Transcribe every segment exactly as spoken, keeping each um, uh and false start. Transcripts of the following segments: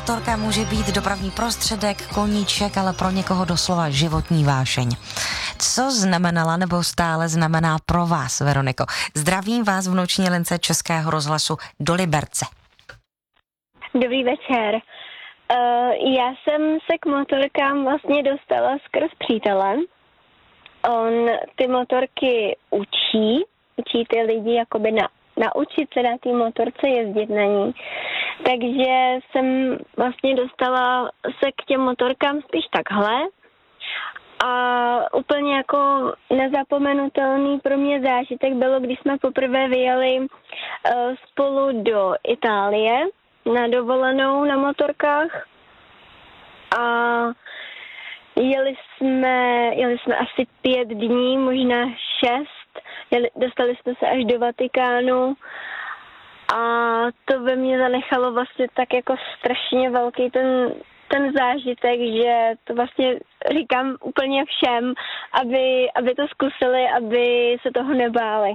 Motorka může být dopravní prostředek, koníček, ale pro někoho doslova životní vášeň. Co znamenala nebo stále znamená pro vás, Veroniko? Zdravím vás v noční lince Českého rozhlasu do Liberce. Dobrý večer. Uh, já jsem se k motorkám vlastně dostala skrz přítele. On ty motorky učí, učí ty lidi jakoby na, naučit se na té motorce jezdit na ní. Takže jsem vlastně dostala se k těm motorkám spíš takhle. A úplně jako nezapomenutelný pro mě zážitek bylo, když jsme poprvé vyjeli uh, spolu do Itálie na dovolenou na motorkách. A jeli jsme, jeli jsme asi pět dní, možná šest. Jeli, dostali jsme se až do Vatikánu. A to ve mně zanechalo vlastně tak jako strašně velký ten, ten zážitek, že to vlastně říkám úplně všem, aby, aby to zkusili, aby se toho nebáli.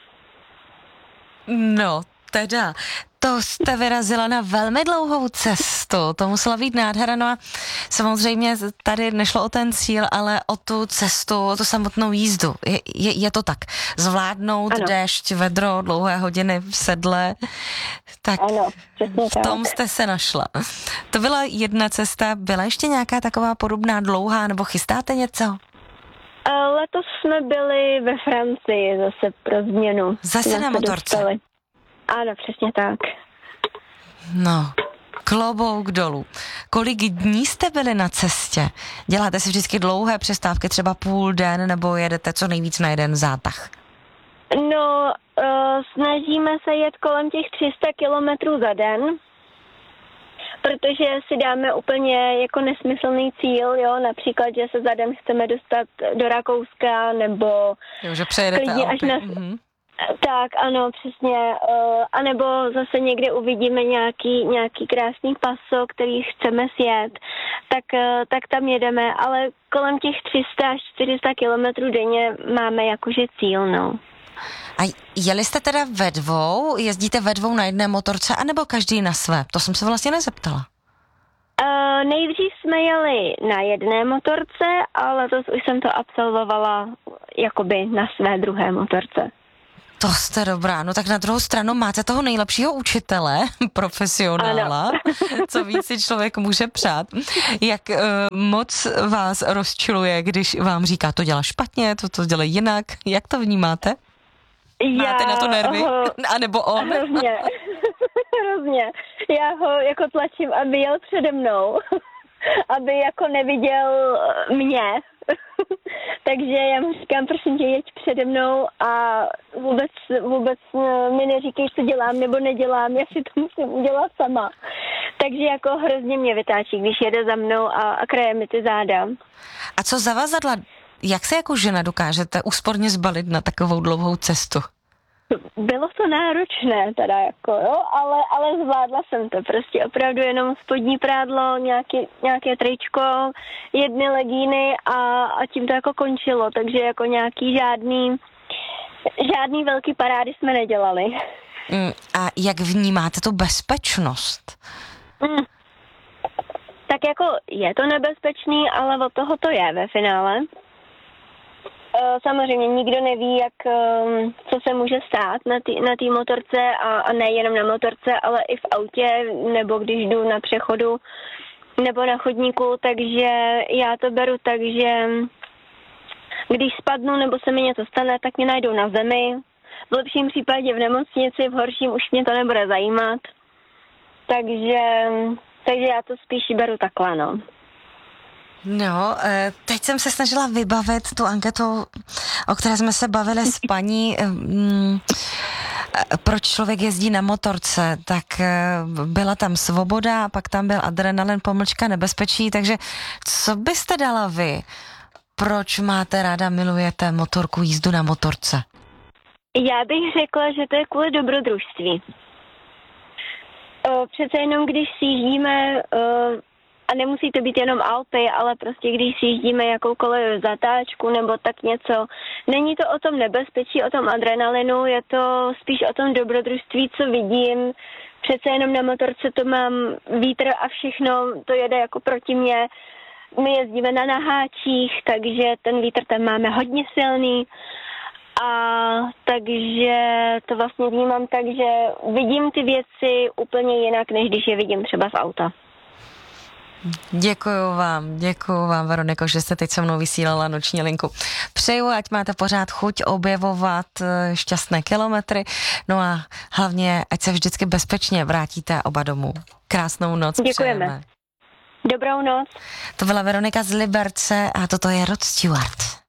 No, teda, to jste vyrazila na velmi dlouhou cestu, to musela být nádhera, no a samozřejmě tady nešlo o ten cíl, ale o tu cestu, o tu samotnou jízdu. Je, je, je to tak, zvládnout ano. Déšť, vedro, dlouhé hodiny v sedle, tak ano, v tom jste se našla. To byla jedna cesta, byla ještě nějaká taková podobná dlouhá, nebo chystáte něco? Letos jsme byli ve Francii zase pro změnu. Zase na motorce? Dostali. Ano, přesně tak. No, klobouk dolů. Kolik dní jste byli na cestě? Děláte si vždycky dlouhé přestávky, třeba půl den, nebo jedete co nejvíc na jeden zátah? No, uh, snažíme se jet kolem těch tři sta kilometrů za den, protože si dáme úplně jako nesmyslný cíl, jo, například, že se za den chceme dostat do Rakouska, nebo jo, že přejedete klidně až na... Mm-hmm. Tak, ano, přesně. Uh, a nebo zase někde uvidíme nějaký, nějaký krásný paso, který chceme sjet, tak, uh, tak tam jedeme, ale kolem těch tři sta až čtyři sta kilometrů denně máme jakože cíl, no. A jeli jste teda ve dvou, jezdíte ve dvou na jedné motorce, anebo každý na své? To jsem se vlastně nezeptala. Uh, nejdřív jsme jeli na jedné motorce, ale letos už jsem to absolvovala jakoby na své druhé motorce. To jste dobrá, no tak na druhou stranu máte toho nejlepšího učitele, profesionála, ano. Co víc si člověk může přát. Jak uh, moc vás rozčiluje, když vám říká, to dělá špatně, to to dělá jinak, jak to vnímáte? Já, máte na to nervy? Ho, A nebo on? Hrozně, hrozně. Já ho jako tlačím, aby jel přede mnou, aby jako neviděl mě. Takže já mu říkám, prosím tě, jeď přede mnou a vůbec, vůbec mi neříkej, co dělám nebo nedělám, já si to musím udělat sama. Takže jako hrozně mě vytáčí, když jede za mnou a, a kraje mi ty záda. A co zavazadla? Jak se jako žena dokážete úsporně zbalit na takovou dlouhou cestu? Bylo to náročné teda jako, jo, ale, ale zvládla jsem to, prostě opravdu jenom spodní prádlo, nějaký, nějaké tričko, jedny legíny a, a tím to jako končilo, takže jako nějaký žádný, žádný velký parády jsme nedělali. Mm, a jak vnímáte tu bezpečnost? Mm. Tak jako je to nebezpečný, ale od toho to je ve finále. Samozřejmě nikdo neví, jak, co se může stát na té na té motorce a, a nejenom na motorce, ale i v autě, nebo když jdu na přechodu, nebo na chodníku, takže já to beru tak, že když spadnu nebo se mi něco stane, tak mě najdou na zemi. V lepším případě v nemocnici, v horším už mě to nebude zajímat. Takže, takže já to spíš beru takhle, no. No, teď jsem se snažila vybavit tu anketu, o které jsme se bavili s paní, proč člověk jezdí na motorce, tak byla tam svoboda, pak tam byl adrenalin, pomlčka, nebezpečí, takže co byste dala vy? Proč máte ráda, milujete motorku, jízdu na motorce? Já bych řekla, že to je kvůli dobrodružství. Přece jenom, když si jíždíme... A nemusí to být jenom Alpy, ale prostě když si jíždíme jakoukoliv zatáčku nebo tak něco. Není to o tom nebezpečí, o tom adrenalinu, je to spíš o tom dobrodružství, co vidím, přece jenom na motorce to mám vítr a všechno, to jede jako proti mně. My jezdíme na naháčích, takže ten vítr tam máme hodně silný. A takže to vlastně vnímám tak, že vidím ty věci úplně jinak, než když je vidím třeba z auta. Děkuju vám, děkuju vám, Veroniko, že jste teď se mnou vysílala noční linku. Přeju, ať máte pořád chuť objevovat šťastné kilometry, no a hlavně, ať se vždycky bezpečně vrátíte oba domů. Krásnou noc. Děkujeme. Přejeme. Dobrou noc. To byla Veronika z Liberce a toto je Rod Stewart.